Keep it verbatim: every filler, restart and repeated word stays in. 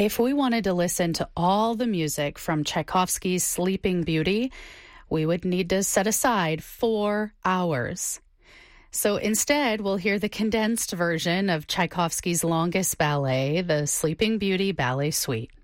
If we wanted to listen to all the music from Tchaikovsky's Sleeping Beauty, we would need to set aside four hours. So instead, we'll hear the condensed version of Tchaikovsky's longest ballet, the Sleeping Beauty Ballet Suite.